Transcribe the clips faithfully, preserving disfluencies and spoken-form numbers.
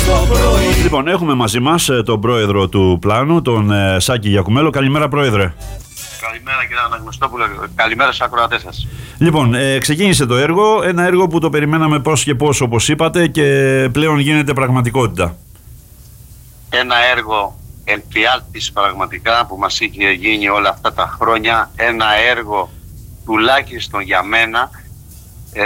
Λοιπόν, έχουμε μαζί μας τον πρόεδρο του Πλάνου, τον ε, Σάκη Γιακουμέλο. Καλημέρα, πρόεδρε. Καλημέρα, κύριε Αναγνωστόπουλο. Καλημέρα στους ακροατές σας. Λοιπόν, ε, ξεκίνησε το έργο, ένα έργο που το περιμέναμε πώς και πώς, όπως είπατε, και πλέον γίνεται πραγματικότητα. Ένα έργο ελπιάλτης πραγματικά που μας είχε γίνει όλα αυτά τα χρόνια. Ένα έργο τουλάχιστον για μένα. Ε,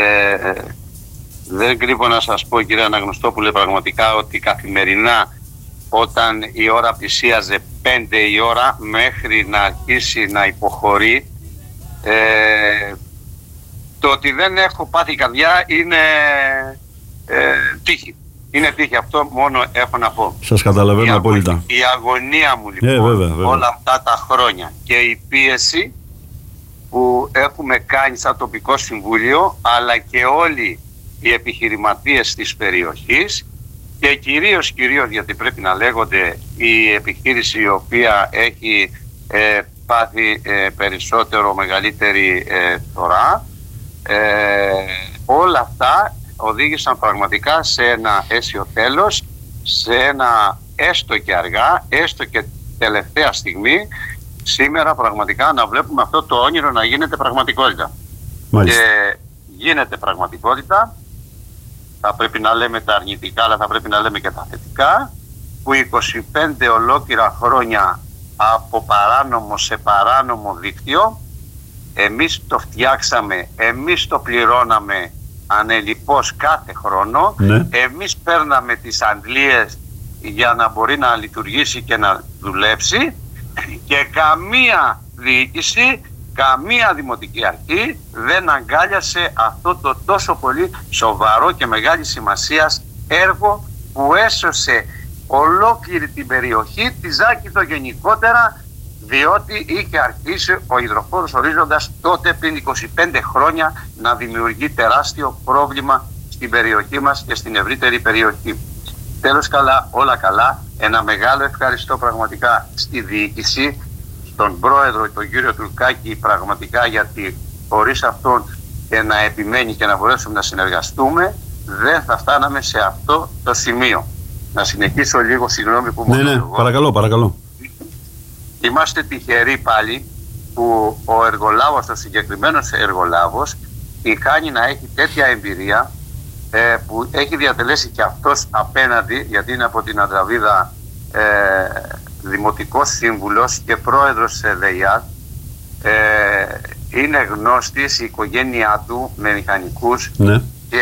δεν κρύβω να σας πω, κύριε Αναγνωστόπουλε, πραγματικά ότι καθημερινά όταν η ώρα πλησίαζε πέντε η ώρα μέχρι να αρχίσει να υποχωρεί, ε, το ότι δεν έχω πάθει καρδιά είναι ε, τύχη. Είναι τύχη, αυτό μόνο έχω να πω. Σας καταλαβαίνω η απόλυτα. Αγωνία, η αγωνία μου λοιπόν, ε, βέβαια, βέβαια. όλα αυτά τα χρόνια και η πίεση που έχουμε κάνει σαν τοπικό συμβούλιο, αλλά και όλοι οι επιχειρηματίες της περιοχής και κυρίως, κυρίως γιατί πρέπει να λέγονται η επιχείρηση η οποία έχει ε, πάθει ε, περισσότερο μεγαλύτερη ε, φορά, ε, όλα αυτά οδήγησαν πραγματικά σε ένα αίσιο τέλος, σε ένα έστω και αργά, έστω και τελευταία στιγμή, σήμερα πραγματικά να βλέπουμε αυτό το όνειρο να γίνεται πραγματικότητα. Μάλιστα. Και γίνεται πραγματικότητα. Θα πρέπει να λέμε τα αρνητικά, αλλά θα πρέπει να λέμε και τα θετικά, που είκοσι πέντε ολόκληρα χρόνια από παράνομο σε παράνομο δίκτυο, εμείς το φτιάξαμε, εμείς το πληρώναμε ανελιπώς κάθε χρόνο, ναι. Εμείς παίρναμε τις αντλίες για να μπορεί να λειτουργήσει και να δουλέψει, και καμία διοίκηση, καμία δημοτική αρχή δεν αγκάλιασε αυτό το τόσο πολύ σοβαρό και μεγάλη σημασίας έργο που έσωσε ολόκληρη την περιοχή, τη Ζάκυνθο γενικότερα, διότι είχε αρχίσει ο υδροφόρος ορίζοντας τότε πριν είκοσι πέντε χρόνια να δημιουργεί τεράστιο πρόβλημα στην περιοχή μας και στην ευρύτερη περιοχή. Τέλος καλά, όλα καλά. Ένα μεγάλο ευχαριστώ πραγματικά στη διοίκηση, στον πρόεδρο, τον κύριο Τουρκάκη, πραγματικά, γιατί χωρίς αυτόν και να επιμένει και να μπορέσουμε να συνεργαστούμε, δεν θα φτάναμε σε αυτό το σημείο. Να συνεχίσω λίγο, συγγνώμη που μου Ναι, ναι, παρακαλώ, παρακαλώ. Είμαστε τυχεροί πάλι που ο εργολάβος, ο συγκεκριμένος εργολάβος, τυχάνει να έχει τέτοια εμπειρία, ε, που έχει διατελέσει και αυτός απέναντι, γιατί είναι από την Αντραβίδα ε, δημοτικός σύμβουλος και πρόεδρος της ΕΔΕΙΑΤ, ε, είναι γνώστης η οικογένειά του με μηχανικούς, ναι. και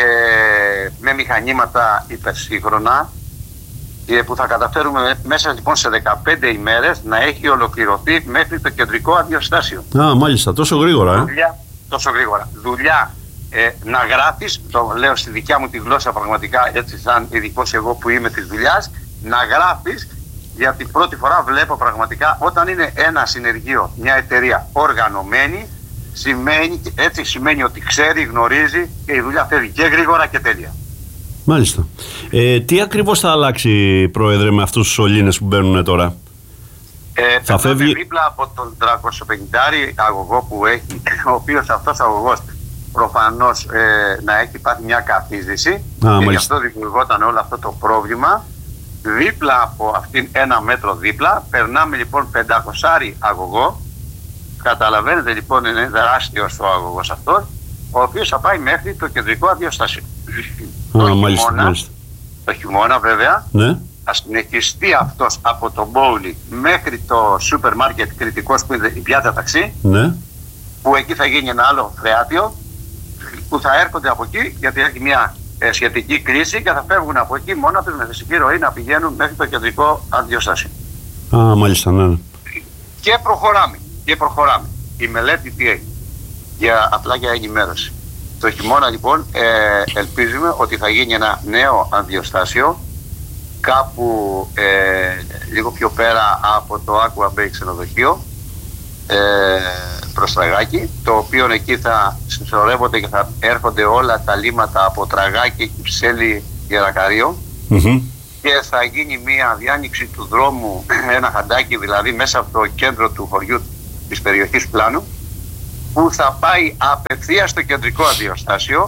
με μηχανήματα υπερσύγχρονα, και που θα καταφέρουμε μέσα λοιπόν σε δεκαπέντε ημέρες να έχει ολοκληρωθεί μέχρι το κεντρικό αδειοστάσιο. Α, μάλιστα, τόσο γρήγορα, ε. Δουλειά, τόσο γρήγορα. Δουλειά ε, να γράφεις, το λέω στη δικιά μου τη γλώσσα πραγματικά, έτσι σαν ειδικός εγώ που είμαι της δουλειάς, να γράφεις, γιατί πρώτη φορά βλέπω πραγματικά όταν είναι ένα συνεργείο, μια εταιρεία οργανωμένη, σημαίνει, έτσι σημαίνει ότι ξέρει, γνωρίζει και η δουλειά φεύγει και γρήγορα και τέλεια. Μάλιστα. Ε, τι ακριβώς θα αλλάξει, πρόεδρε, με αυτούς τους σωλήνες που μπαίνουν τώρα? Ε, θα φεύγει δίπλα από τον τριακόσια πενήντα αγωγό που έχει, ο οποίος αυτός αγωγός προφανώς ε, να έχει πάθει μια καθίζηση, Α, και γι' αυτό δημιουργόταν όλο αυτό το πρόβλημα. Δίπλα από αυτήν, ένα μέτρο δίπλα, περνάμε λοιπόν πεντακόσια αγωγό. Καταλαβαίνετε λοιπόν, είναι τεράστιος ο αγωγός αυτός, ο οποίος θα πάει μέχρι το κεντρικό αδειοστάσιο. Α, το, μάλιστα, χειμώνα, μάλιστα. το χειμώνα βέβαια, ναι. θα συνεχιστεί αυτός από το Μπόουλι μέχρι το σούπερ μάρκετ Κρητικός, που είναι η πιάτα ταξί, ναι. που εκεί θα γίνει ένα άλλο φρεάτιο, που θα έρχονται από εκεί, γιατί έχει μια ε, σχετική κρίση, και θα φεύγουν από εκεί μόνο τους με φυσική ροή να πηγαίνουν μέχρι το κεντρικό αδειοστάσιο. Α, μάλιστα, ναι. Και προχωράμε, και προχωράμε. Η μελέτη τι έχει, για, απλά για ενημέρωση. Το χειμώνα λοιπόν ε, ελπίζουμε ότι θα γίνει ένα νέο αδειοστάσιο κάπου ε, λίγο πιο πέρα από το Aqua Bay ξενοδοχείο, ε, προς Τραγάκι, το οποίο εκεί θα συσσωρεύονται και θα έρχονται όλα τα λίματα από Τραγάκι, Κυψέλη, Γερακαρίο, mm-hmm. και θα γίνει μια διάνοιξη του δρόμου, ένα χαντάκι δηλαδή μέσα από το κέντρο του χωριού της περιοχής Πλάνου, που θα πάει απευθείας στο κεντρικό αδειοστάσιο,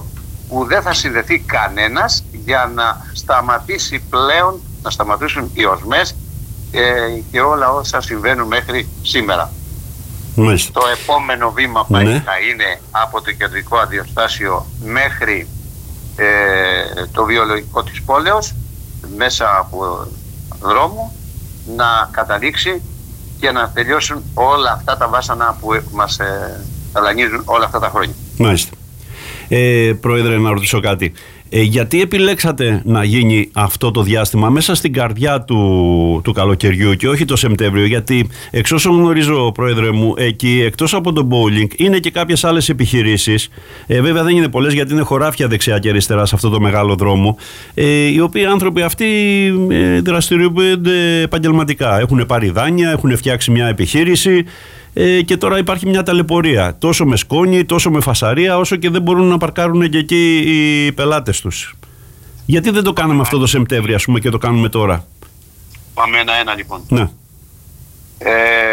που δεν θα συνδεθεί κανένας για να σταματήσει πλέον, να σταματήσουν οι οσμές ε, και όλα όσα συμβαίνουν μέχρι σήμερα. Μάλιστα. Το επόμενο βήμα ναι. πάει θα είναι από το κεντρικό αντιοστάσιο μέχρι ε, το βιολογικό της πόλεως, μέσα από δρόμο, να καταλήξει και να τελειώσουν όλα αυτά τα βάσανα που μας ε, ταλανίζουν όλα αυτά τα χρόνια. Μάλιστα. Ε, Πρόεδρε, να ρωτήσω κάτι. Ε, γιατί επιλέξατε να γίνει αυτό το διάστημα μέσα στην καρδιά του, του καλοκαιριού και όχι το Σεπτέμβριο? Γιατί εξ όσων γνωρίζω, Πρόεδρε μου, εκεί εκτός από το bowling είναι και κάποιες άλλες επιχειρήσεις, ε, βέβαια δεν είναι πολλές γιατί είναι χωράφια δεξιά και αριστερά σε αυτό το μεγάλο δρόμο, ε, οι οποίοι άνθρωποι αυτοί ε, δραστηριοποιούνται επαγγελματικά. Έχουν πάρει δάνεια, έχουν φτιάξει μια επιχείρηση. Ε, και τώρα υπάρχει μια ταλαιπωρία τόσο με σκόνη, τόσο με φασαρία, όσο και δεν μπορούν να παρκάρουν και εκεί οι πελάτες τους. Γιατί δεν το κάναμε αυτό το Σεπτέμβριο, ας πούμε, και το κάνουμε τώρα? Πάμε ένα-ένα λοιπόν. Ναι. Ε,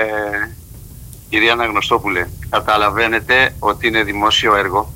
κυρία Αναγνωστόπουλε, καταλαβαίνετε ότι είναι δημόσιο έργο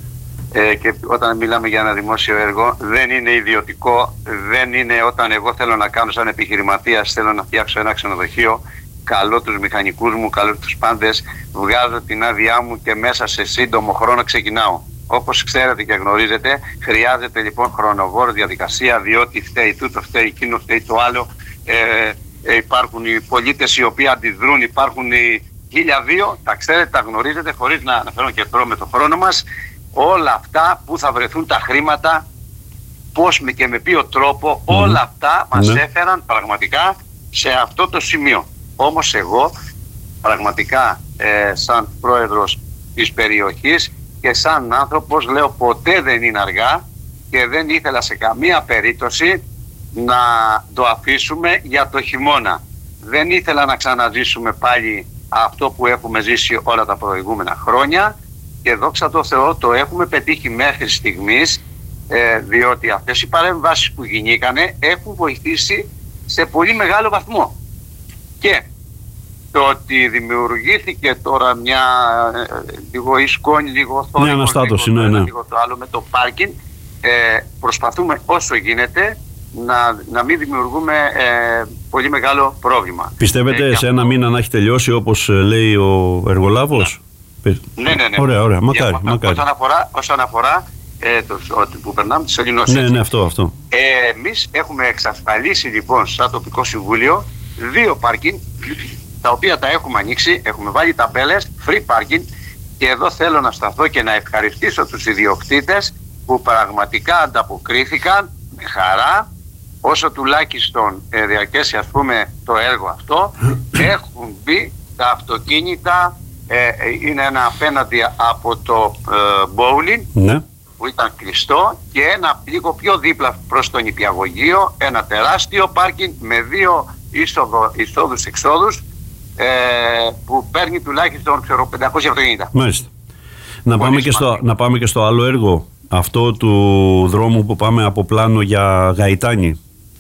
ε, και όταν μιλάμε για ένα δημόσιο έργο δεν είναι ιδιωτικό, δεν είναι όταν εγώ θέλω να κάνω σαν επιχειρηματίας, θέλω να φτιάξω ένα ξενοδοχείο, καλώ τους μηχανικούς μου, καλώ τους πάντες, βγάζω την άδειά μου και μέσα σε σύντομο χρόνο ξεκινάω. Όπως ξέρετε και γνωρίζετε, χρειάζεται λοιπόν χρονοβόρη διαδικασία, διότι φταίει τούτο, φταίει εκείνο, φταίει το άλλο. Ε, ε, υπάρχουν οι πολίτες οι οποίοι αντιδρούν, υπάρχουν οι χίλια δύο, τα ξέρετε, τα γνωρίζετε, χωρίς να αναφέρω και τώρα με το χρόνο μας. Όλα αυτά που θα βρεθούν τα χρήματα, πώς και με ποιο τρόπο, mm. όλα αυτά μας mm. έφεραν πραγματικά σε αυτό το σημείο. Όμως εγώ πραγματικά ε, σαν πρόεδρος της περιοχής και σαν άνθρωπος λέω ποτέ δεν είναι αργά και δεν ήθελα σε καμία περίπτωση να το αφήσουμε για το χειμώνα. Δεν ήθελα να ξαναζήσουμε πάλι αυτό που έχουμε ζήσει όλα τα προηγούμενα χρόνια και δόξα τω Θεώ το έχουμε πετύχει μέχρι στιγμής, ε, διότι αυτές οι παρεμβάσεις που γινήκανε έχουν βοηθήσει σε πολύ μεγάλο βαθμό. Και το ότι δημιουργήθηκε τώρα μια ε, λίγο η σκόνη, λίγο θόρυβος, μια αναστάτωση, λίγο, ναι, ναι. λίγο το άλλο με το πάρκινγκ, ε, προσπαθούμε όσο γίνεται να, να μην δημιουργούμε ε, πολύ μεγάλο πρόβλημα. Πιστεύετε ε, σε αυτό... ένα μήνα να έχει τελειώσει όπως λέει ο εργολάβος? Ναι, ναι, ναι. ναι. Ωραία, ωραία. Μακάρι, Για, μακάρι. Όσον αφορά, όσον αφορά ε, το, ότι που περνάμε τις Ελληνώσεις. Ναι, ναι, αυτό, αυτό. Ε, εμείς έχουμε εξασφαλίσει λοιπόν σαν τοπικό συμβούλιο δύο πάρκινγκ, τα οποία τα έχουμε ανοίξει, έχουμε βάλει ταμπέλες, free parking, και εδώ θέλω να σταθώ και να ευχαριστήσω τους ιδιοκτήτες που πραγματικά ανταποκρίθηκαν με χαρά, όσο τουλάχιστον ε, διαρκέσει ας πούμε το έργο αυτό, έχουν μπει τα αυτοκίνητα, ε, είναι ένα απέναντι από το ε, bowling, ναι, που ήταν κλειστό, και ένα λίγο πιο δίπλα προς τον νηπιαγωγείο, ένα τεράστιο πάρκινγκ με δύο εισόδους-εξόδους, ε, που παίρνει τουλάχιστον ξέρω, πεντακόσια αυτοκίνητα. Μάλιστα. Να πάμε, και στο, να πάμε και στο άλλο έργο, αυτό του δρόμου που πάμε από Πλάνο για Γαϊτάνη.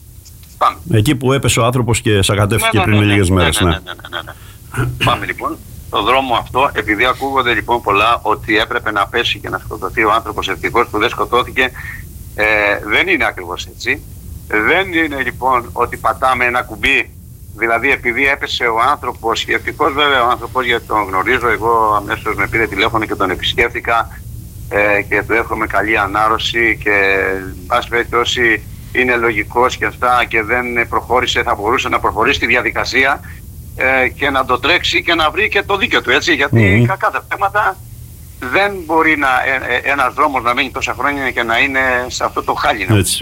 Πάμε. Εκεί που έπεσε ο άνθρωπος και σακατεύτηκε ναι, ναι, πριν ναι, λίγες ναι, μέρες. Ναι, ναι, ναι, ναι, ναι, ναι. Πάμε λοιπόν. Το δρόμο αυτό, επειδή ακούγονται λοιπόν πολλά ότι έπρεπε να πέσει και να σκοτωθεί ο άνθρωπος, ευτυχώς που δεν σκοτώθηκε, ε, δεν είναι ακριβώς έτσι. Δεν είναι λοιπόν ότι πατάμε ένα κουμπί, δηλαδή επειδή έπεσε ο άνθρωπος, και ευτυχώς βέβαια ο άνθρωπος, γιατί τον γνωρίζω, εγώ αμέσως με πήρε τηλέφωνο και τον επισκέφθηκα ε, και του εύχομαι καλή ανάρρωση και πάση περιπτώσει είναι λογικός και αυτά και δεν προχώρησε, θα μπορούσε να προχωρήσει τη διαδικασία ε, και να το τρέξει και να βρει και το δίκαιο του, έτσι, γιατί mm-hmm. κακά τα θέματα δεν μπορεί να, ε, ε, ένας δρόμος να μείνει τόσα χρόνια και να είναι σε αυτό το χάλινο. Έτσι.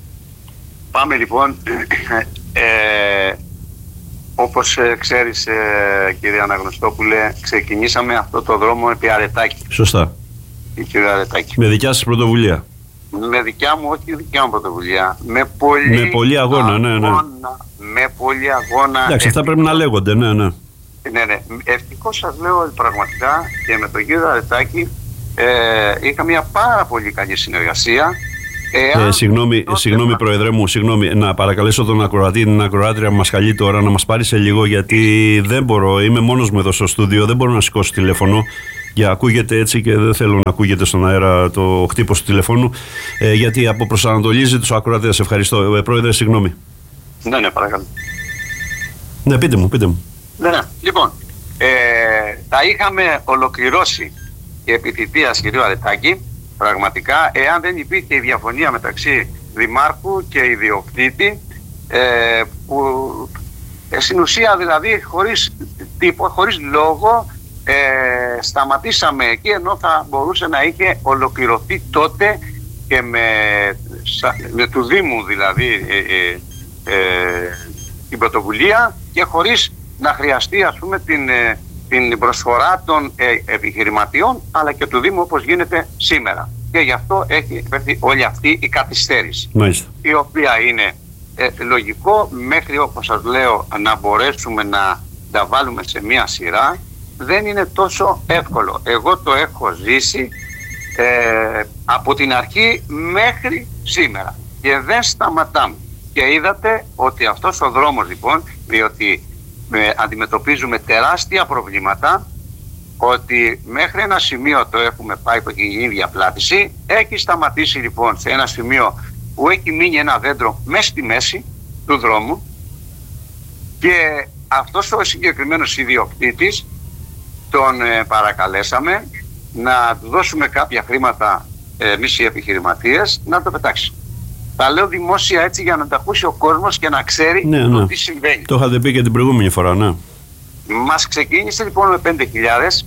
Πάμε λοιπόν, ε, όπως ε, ξέρεις ε, κύριε Αναγνωστόπουλε, ξεκινήσαμε αυτό το δρόμο επί αρετάκι. Σωστά. Κύριε Αρετάκι. Με δικιά σας πρωτοβουλία? Με δικιά μου, όχι δικιά μου πρωτοβουλία. Με πολύ, με πολύ αγώνα, αγώνα, ναι, ναι. Με πολύ αγώνα. Εντάξει, αυτά πρέπει να λέγονται, ναι, ναι. Ναι, ναι. Ευτυχώς σας λέω πραγματικά και με τον κύριο Αρετάκι ε, είχα μια πάρα πολύ καλή συνεργασία Εάν... Ε, συγγνώμη, τότε... συγγνώμη Πρόεδρε μου, συγγνώμη, να παρακαλέσω τον ακροατή, την ακροάτρια που μας καλεί τώρα να μας πάρει σε λίγο, γιατί δεν μπορώ, είμαι μόνος μου εδώ στο στούντιο, δεν μπορώ να σηκώσω τηλέφωνο. Για ακούγεται έτσι και δεν θέλω να ακούγεται στον αέρα το χτύπος του τηλεφώνου, ε, γιατί αποπροσανατολίζει τους ακροατές. Ευχαριστώ. Ε, Πρόεδρε, συγγνώμη. Ναι, ναι, παρακαλώ. Ναι, πείτε μου, πείτε μου. Ναι, ναι. Λοιπόν, ε, τα είχαμε ολοκληρώσει και επί θητείας, κυρίου Αρετάκη, πραγματικά, εάν δεν υπήρχε η διαφωνία μεταξύ δημάρχου και ιδιοκτήτη, ε, που ε, στην ουσία δηλαδή χωρίς τύπο, χωρίς λόγο, ε, σταματήσαμε εκεί, ενώ θα μπορούσε να είχε ολοκληρωθεί τότε και με, με του Δήμου δηλαδή ε, ε, ε, την πρωτοβουλία, και χωρίς να χρειαστεί, ας πούμε, την, ε, την προσφορά των ε, επιχειρηματιών αλλά και του Δήμου, όπως γίνεται σήμερα. Και γι' αυτό έχει έρθει όλη αυτή η καθυστέρηση. Μάλιστα. Η οποία είναι ε, λογικό μέχρι, όπως σας λέω, να μπορέσουμε να τα βάλουμε σε μία σειρά. Δεν είναι τόσο εύκολο. Εγώ το έχω ζήσει ε, από την αρχή μέχρι σήμερα και δεν σταματάμε. Και είδατε ότι αυτός ο δρόμος, λοιπόν, διότι ε, αντιμετωπίζουμε τεράστια προβλήματα, ότι μέχρι ένα σημείο το έχουμε πάει που έχει γίνει διαπλάτηση, έχει σταματήσει λοιπόν σε ένα σημείο που έχει μείνει ένα δέντρο μέσα στη μέση του δρόμου, και αυτός ο συγκεκριμένος ιδιοκτήτης τον ε, παρακαλέσαμε να του δώσουμε κάποια χρήματα, ε, εμείς οι επιχειρηματίες, να το πετάξει. Τα λέω δημόσια έτσι για να τα ακούσει ο κόσμος και να ξέρει, ναι, ναι, τι συμβαίνει. Το είχατε πει και την προηγούμενη φορά, ναι. Μας ξεκίνησε λοιπόν με πέντε χιλιάδες,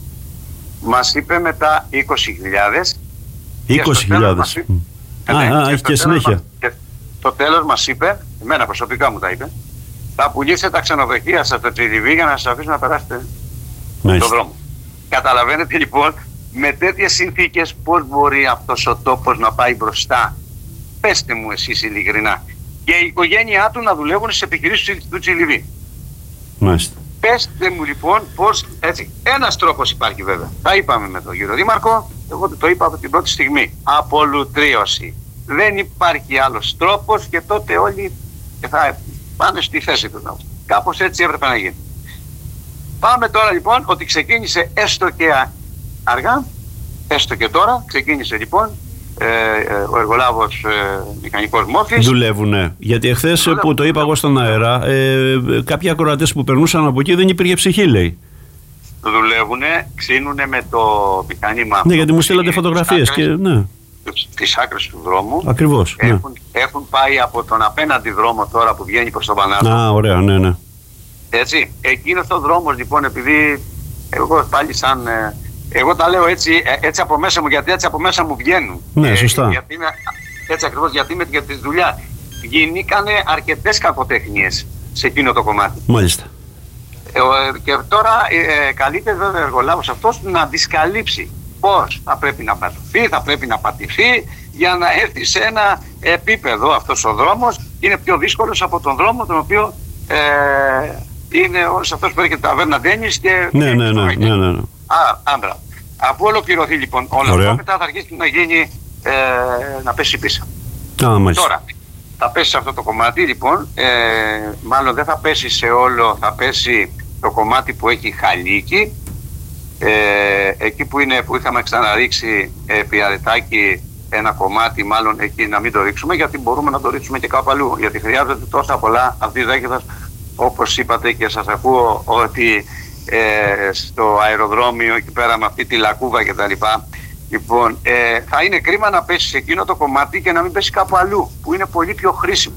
μας είπε μετά είκοσι χιλιάδες. είκοσι χιλιάδες. Α, ναι, α, έχει και συνέχεια. Μας, και το τέλος μας είπε, εμένα προσωπικά μου τα είπε, θα πουλήσετε τα ξενοδοχεία σας στο Τσιλιβί για να σας αφήσουμε να περάσετε τον δρόμο. Καταλαβαίνετε λοιπόν, με τέτοιες συνθήκες πώς μπορεί αυτός ο τόπος να πάει μπροστά? Πέστε μου εσείς ειλικρινά. Και η οικογένειά του να δουλεύουν στις επιχειρήσεις του Τσιλιβί. Μάλιστα. Πέστε μου λοιπόν πώς έτσι. Ένας τρόπος υπάρχει βέβαια. Τα είπαμε με τον κύριο Δήμαρχο, εγώ το είπα από την πρώτη στιγμή. Απολουτρίωση. Δεν υπάρχει άλλος τρόπος και τότε όλοι θα πάνε στη θέση τους. Κάπως έτσι έπρεπε να γίνει. Πάμε τώρα λοιπόν ότι ξεκίνησε έστω και αργά, έστω και τώρα, ξεκίνησε λοιπόν ε, ε, ο εργολάβος ε, μηχανικός μόρφης. Δουλεύουνε. Γιατί εχθές Δουλεύουν. που το είπα εγώ στον αέρα, ε, κάποιοι ακροατές που περνούσαν από εκεί δεν υπήρχε ψυχή, λέει. Δουλεύουνε, ξύνουνε με το μηχανήμα. Ναι, γιατί μου στείλατε φωτογραφίες και ναι. Τις άκρες του δρόμου. Ακριβώς. Έχουν, ναι. έχουν πάει από τον απέναντι δρόμο τώρα που βγαίνει προς τον Πανάθο. Α, ωραία, ναι, ναι. Έτσι, εκείνος ο δρόμος λοιπόν, επειδή εγώ πάλι σαν, εγώ τα λέω έτσι, έτσι από μέσα μου, γιατί έτσι από μέσα μου βγαίνουν. Ναι, σωστά. Ε, γιατί είμαι, έτσι ακριβώς, γιατί είμαι για τη δουλειά. Γίνηκανε αρκετές κακοτεχνίες σε εκείνο το κομμάτι. Μάλιστα. Ε, και τώρα ε, καλείται βέβαια ο εργολάβος αυτός να αντισκαλύψει πώς θα πρέπει να πατωθεί, θα πρέπει να πατηθεί για να έρθει σε ένα επίπεδο αυτός ο δρόμος. Είναι πιο δύσκολος από τον δρόμο τον οποίο ε, είναι όλος αυτός που έρχεται τα ταβέρνα Ντένις και... Ναι, ναι, ναι, ναι, ναι, ναι. Α, άμπρα. Αφού ολοκληρωθεί λοιπόν όλο αυτό, μετά θα αρχίσει να γίνει, ε, να πέσει πίσω. Α, μάλιστα. Τώρα, θα πέσει σε αυτό το κομμάτι λοιπόν, ε, μάλλον δεν θα πέσει σε όλο, θα πέσει το κομμάτι που έχει χαλίκι, ε, εκεί που, είναι, που είχαμε ξαναρίξει επί Αρετάκη ένα κομμάτι, μάλλον εκεί να μην το ρίξουμε, γιατί μπορούμε να το ρίξουμε και κάπου αλλού, γιατί χρειάζεται τόσα πολλά αυτή η δέκεδας, όπως είπατε και σας ακούω ότι ε, στο αεροδρόμιο εκεί πέρα με αυτή τη λακκούβα και τα λοιπά, λοιπόν, ε, θα είναι κρίμα να πέσει σε εκείνο το κομμάτι και να μην πέσει κάπου αλλού που είναι πολύ πιο χρήσιμο,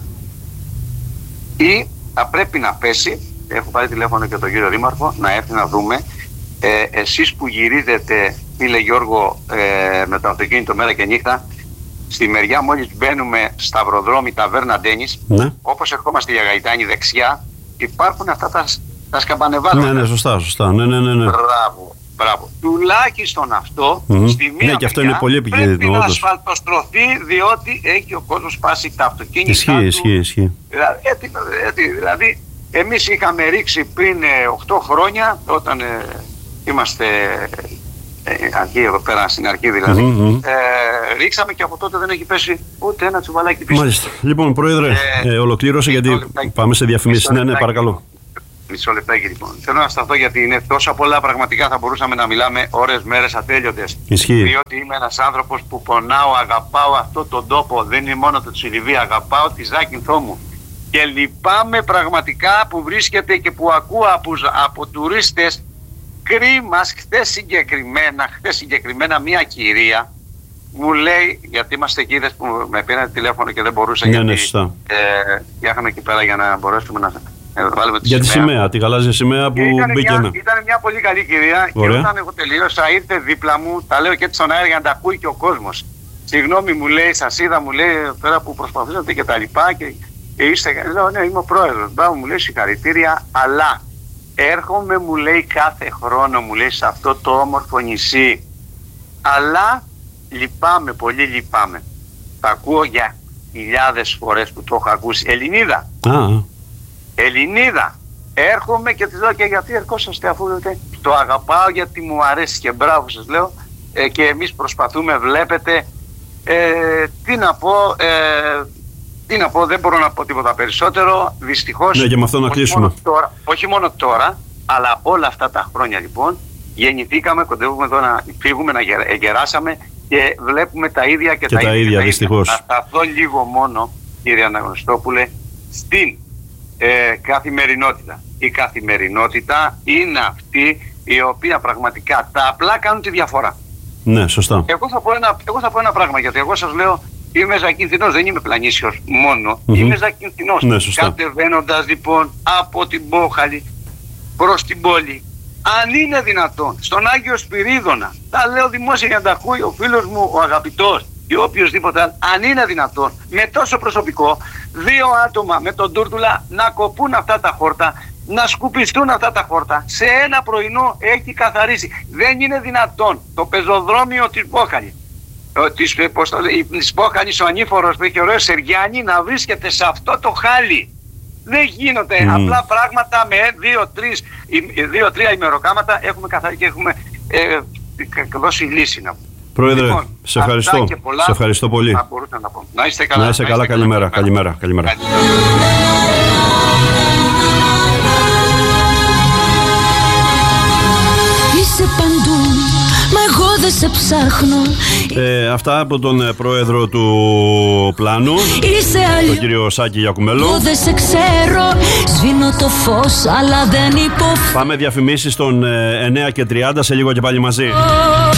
ή θα πρέπει να πέσει, έχω πάρει τηλέφωνο και τον κύριο Δήμαρχο να έρθει να δούμε, ε, εσείς που γυρίζετε, φίλε Γιώργο, ε, με το αυτοκίνητο μέρα και νύχτα, στη μεριά μόλις μπαίνουμε σταυροδρόμι ταβέρνα Ντένις, ναι. όπως ερχόμαστε για Γαϊτάνη δεξιά, υπάρχουν αυτά τα, τα σκαμπανεβάσματα. Ναι, ναι, σωστά, σωστά. Ναι, ναι, ναι, ναι. Μπράβο, μπράβο. Τουλάχιστον αυτό, mm-hmm. στη μία ναι, και αυτό είναι πολύ επικίνδυνο. Πρέπει να ασφαλτοστρωθεί, διότι έχει ο κόσμος σπάσει τα αυτοκίνητα. Ισχύει, του. ισχύει, ισχύει. Δηλαδή, έτσι, έτσι, δηλαδή, εμείς είχαμε ρίξει πριν ε, οκτώ χρόνια, όταν ε, είμαστε ε, αρχή εδώ πέρα, στην αρχή δηλαδή. Mm-hmm. Ε, ρίξαμε και από τότε δεν έχει πέσει ούτε ένα τσουβαλάκι πίσω. Μάλιστα. Λοιπόν, Πρόεδρε, ε, ε, ολοκλήρωσε γιατί λεπτάκι. Πάμε σε διαφημίσεις. Ναι, ναι, παρακαλώ. Μισό λεπτάκι λοιπόν. Θέλω να σταθώ γιατί είναι τόσα πολλά, πραγματικά θα μπορούσαμε να μιλάμε ώρες, μέρες ατέλειωτες. Ισχύει. Διότι είμαι ένας άνθρωπος που πονάω, αγαπάω αυτόν τον τόπο. Δεν είναι μόνο το Τσιλιβί, αγαπάω τη Ζάκυνθό μου. Και λυπάμαι πραγματικά που βρίσκεται και που ακούω από, από τουρίστες. Κρίμα, χθες συγκεκριμένα, χθες συγκεκριμένα μία κυρία μου λέει, γιατί είμαστε εκεί που με πήραν τηλέφωνο και δεν μπορούσα, ναι, γιατί ναι, σωστά. ε, φτιάχνω εκεί πέρα για να μπορέσουμε να ε, βάλουμε τη για σημαία. τη σημαία, τη γαλάζια σημαία που ήταν μπήκε. Μια, ναι. Ήταν μια πολύ καλή κυρία. Ωραία. Και όταν εγώ τελείωσα ήρθε δίπλα μου, τα λέω και έτσι στον αέρα για να τα ακούει και ο κόσμος. Συγγνώμη, μου λέει, σας είδα, μου λέει, πέρα που προσπαθήσατε και τα λοιπά και, και είστε, λέω, ναι, είμαι ο πρόεδρος. Μπράβο, μου λέει, συγχαρητήρια, αλλά έρχομαι, μου λέει, κάθε χρόνο, μου λέει, σε αυτό το όμορφο νησί. Αλλά λυπάμαι, πολύ λυπάμαι. Τα ακούω για χιλιάδες φορές που το έχω ακούσει. Ελληνίδα. Α. Ελληνίδα. Έρχομαι και της λέω, και γιατί ερχόσαστε αφού το αγαπάω, γιατί μου αρέσει και μπράβο σας λέω, ε, και εμείς προσπαθούμε, βλέπετε, ε, τι να πω, ε, τι να πω, δεν μπορώ να πω τίποτα περισσότερο, δυστυχώς. Ναι, και με αυτό να κλείσουμε. Όχι μόνο τώρα, όχι μόνο τώρα, αλλά όλα αυτά τα χρόνια λοιπόν, γεννηθήκαμε, κοντεύουμε εδώ να φύγουμε, να γεράσαμε και βλέπουμε τα ίδια και, και τα, τα ίδια, ίδια δυστυχώς. Να σταθώ λίγο μόνο, κύριε Αναγνωστόπουλε, στην ε, καθημερινότητα. Η καθημερινότητα είναι αυτή η οποία πραγματικά τα απλά κάνουν τη διαφορά. Ναι, σωστά. Εγώ θα πω ένα, εγώ θα πω ένα πράγμα, γιατί εγώ σας λέω, είμαι Ζακυνθινός, δεν είμαι πλανήσιος μόνο, mm-hmm. είμαι Ζακυνθινός. Ναι, σωστά. Κατεβαίνοντας λοιπόν από την Πόχαλη προς την πόλη, αν είναι δυνατόν, στον Άγιο Σπυρίδωνα, τα λέω δημόσια για να τα ακούει ο φίλος μου ο αγαπητός ή οποιοσδήποτε άλλο, αν είναι δυνατόν, με τόσο προσωπικό, δύο άτομα με τον Τούρτουλα να κοπούν αυτά τα χόρτα, να σκουπιστούν αυτά τα χόρτα. Σε ένα πρωινό έχει καθαρίσει. Δεν είναι δυνατόν το πεζοδρόμιο της Πόχαλη, της, της Πόχαλης, ο ανήφορος που έχει ωραίο Σεργιάννη, να βρίσκεται σε αυτό το χάλι. Δεν γίνονται mm. απλά πράγματα με δύο-τρία ημεροκάματα έχουμε καθαρίσει και έχουμε ε, δώσει λύση να πούμε. Πρόεδρε, λοιπόν, σε ευχαριστώ. Πολλά, σε ευχαριστώ πολύ. Να, να, πω. να είστε καλά. Να είστε καλά, καλημέρα. Καλημέρα. καλημέρα. Είσαι παντού, μα εγώ δεν σε ψάχνω. Ε, αυτά από τον πρόεδρο του Πλάνου, τον κύριο Σάκη Γιακουμέλο. Εγώ δεν σε ξέρω, σβήνω το φως, αλλά δεν υποφέρω. Πάμε διαφημίσεις των εννέα και τριάντα, σε λίγο και πάλι μαζί.